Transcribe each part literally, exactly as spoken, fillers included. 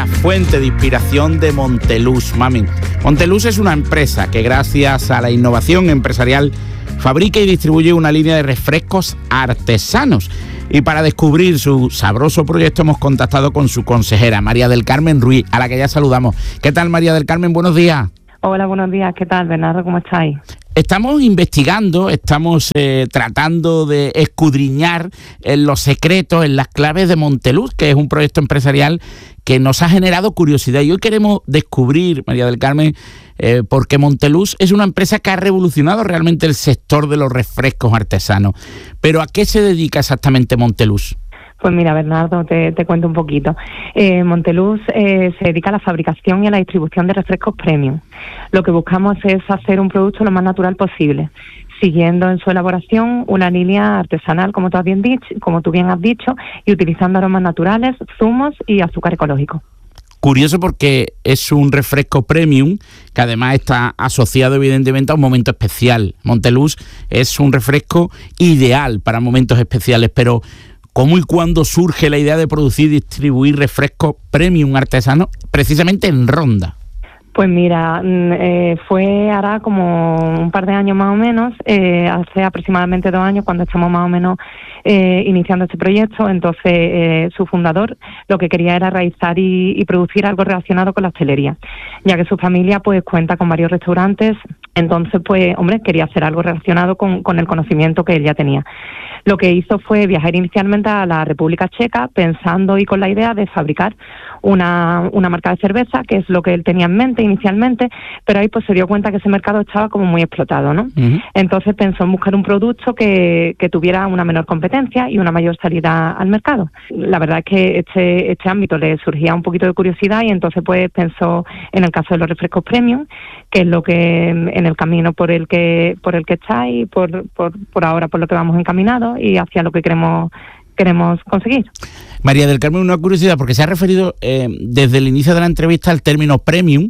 la fuente de inspiración de Monteluz, mami. Monteluz es una empresa que gracias a la innovación empresarial fabrica y distribuye una línea de refrescos artesanos. Y para descubrir su sabroso proyecto hemos contactado con su consejera, María del Carmen Ruiz, a la que ya saludamos. ¿Qué tal, María del Carmen? Buenos días. Hola, buenos días. ¿Qué tal, Bernardo? ¿Cómo estáis? Estamos investigando, estamos eh, tratando de escudriñar en los secretos, en las claves de Monteluz, que es un proyecto empresarial que nos ha generado curiosidad. Y hoy queremos descubrir, María del Carmen, eh, porque Monteluz es una empresa que ha revolucionado realmente el sector de los refrescos artesanos. Pero ¿a qué se dedica exactamente Monteluz? Pues mira, Bernardo, te, te cuento un poquito. Eh, Monteluz eh, se dedica a la fabricación y a la distribución de refrescos premium. Lo que buscamos es hacer un producto lo más natural posible, siguiendo en su elaboración una línea artesanal, como tú, has bien dicho, como tú bien has dicho, y utilizando aromas naturales, zumos y azúcar ecológico. Curioso porque es un refresco premium que además está asociado evidentemente a un momento especial. Monteluz es un refresco ideal para momentos especiales, pero ¿cómo y cuándo surge la idea de producir y distribuir refrescos premium artesanos precisamente en Ronda? Pues mira, eh, fue ahora como un par de años más o menos, eh, hace aproximadamente dos años cuando estamos más o menos eh, iniciando este proyecto. Entonces eh, su fundador lo que quería era realizar y, y producir algo relacionado con la hostelería, ya que su familia pues cuenta con varios restaurantes. Entonces pues hombre, quería hacer algo relacionado con, con el conocimiento que él ya tenía. Lo que hizo fue viajar inicialmente a la República Checa pensando y con la idea de fabricar una, una marca de cerveza, que es lo que él tenía en mente inicialmente, pero ahí pues se dio cuenta que ese mercado estaba como muy explotado, ¿no? Uh-huh. Entonces pensó en buscar un producto que, que tuviera una menor competencia y una mayor salida al mercado. La verdad es que este, este ámbito le surgía un poquito de curiosidad y entonces pues pensó en el caso de los refrescos premium, que es lo que en el camino por el que por el que está y por, por, por ahora por lo que vamos encaminados y hacia lo que queremos queremos conseguir. María del Carmen, una curiosidad, porque se ha referido eh, desde el inicio de la entrevista al término premium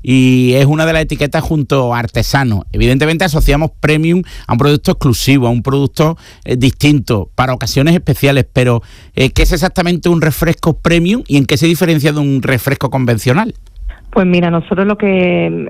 y es una de las etiquetas junto a artesano. Evidentemente asociamos premium a un producto exclusivo, a un producto eh, distinto, para ocasiones especiales, pero eh, ¿qué es exactamente un refresco premium y en qué se diferencia de un refresco convencional? Pues mira, nosotros lo que, eh,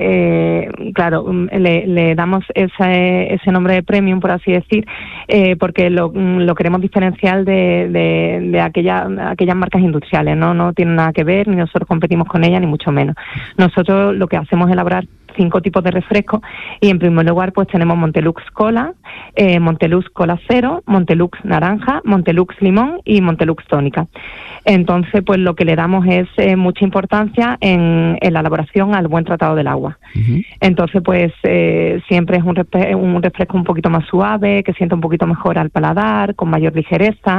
eh, claro, le, le damos ese, ese nombre de premium, por así decir, eh, porque lo, lo queremos diferenciar de, de, de aquella, aquellas marcas industriales, ¿no? No tiene nada que ver, ni nosotros competimos con ellas, ni mucho menos. Nosotros lo que hacemos es elaborar cinco tipos de refrescos y en primer lugar pues tenemos Monteluz Cola, eh, Monteluz Cola Cero, Monteluz Naranja, Monteluz Limón y Monteluz Tónica. Entonces pues lo que le damos es eh, mucha importancia en, en la elaboración al buen tratado del agua. Uh-huh. Entonces pues eh, siempre es un, refre- un refresco un poquito más suave, que sienta un poquito mejor al paladar, con mayor ligereza,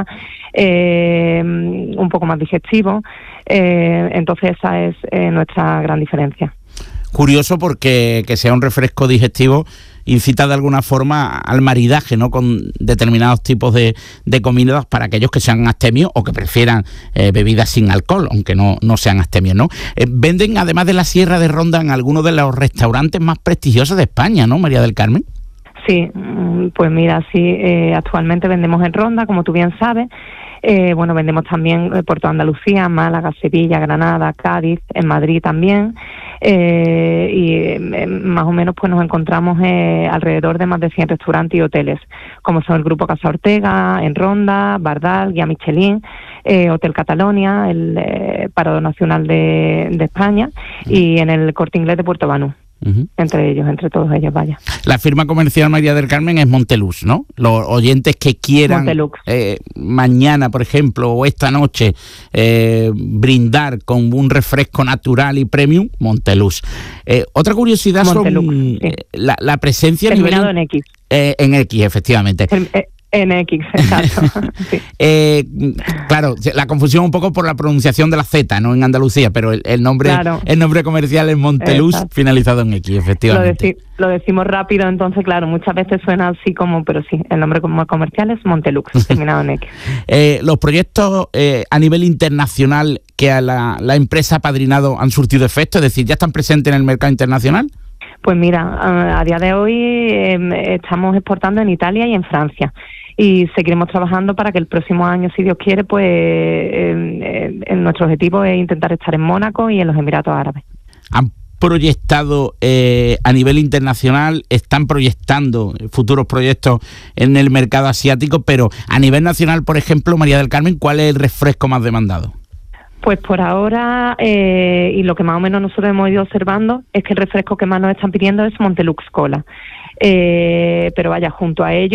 eh, un poco más digestivo. Eh, entonces esa es eh, nuestra gran diferencia. Curioso porque que sea un refresco digestivo incita de alguna forma al maridaje, ¿no?, con determinados tipos de, de comidas para aquellos que sean abstemios o que prefieran eh, bebidas sin alcohol, aunque no, no sean abstemios, ¿no? Eh, venden además de la Sierra de Ronda en algunos de los restaurantes más prestigiosos de España, ¿no, María del Carmen? Sí, pues mira, sí, eh, actualmente vendemos en Ronda, como tú bien sabes. Eh, bueno, vendemos también por toda Andalucía, Málaga, Sevilla, Granada, Cádiz, en Madrid también. Eh, y eh, más o menos pues nos encontramos eh, alrededor de más de cien restaurantes y hoteles, como son el Grupo Casa Ortega, en Ronda, Bardal, Guía Michelin, eh, Hotel Catalonia, el eh, Parado Nacional de, de España y en el Corte Inglés de Puerto Banús. Uh-huh. Entre ellos, entre todos ellos, vaya. La firma comercial, María del Carmen, es Monteluz, ¿no? Los oyentes que quieran eh, mañana, por ejemplo, o esta noche eh, brindar con un refresco natural y premium, Monteluz. Eh, otra curiosidad Monteluz, son sí. eh, la, la presencia terminado a nivel... en X. Eh, en X, efectivamente. El, eh, en X, exacto. Sí. eh, claro, la confusión un poco por la pronunciación de la Z, ¿no?, en Andalucía, pero el, el nombre claro. el nombre comercial es Monteluz, exacto, finalizado en X, efectivamente. Lo, deci- lo decimos rápido, entonces, claro, muchas veces suena así como, pero sí, el nombre comercial es Monteluz, terminado en X. eh, los proyectos eh, a nivel internacional que a la, la empresa ha padrinado han surtido efecto, es decir, ¿ya están presentes en el mercado internacional? Pues mira, a día de hoy eh, estamos exportando en Italia y en Francia. y seguiremos trabajando para que el próximo año, si Dios quiere, pues eh, eh, nuestro objetivo es intentar estar en Mónaco y en los Emiratos Árabes. ¿Han proyectado eh, a nivel internacional, están proyectando futuros proyectos en el mercado asiático, pero a nivel nacional, por ejemplo, María del Carmen, ¿cuál es el refresco más demandado? Pues por ahora, eh, y lo que más o menos nosotros hemos ido observando, es que el refresco que más nos están pidiendo es Montelux Cola. Eh, pero vaya, junto a ello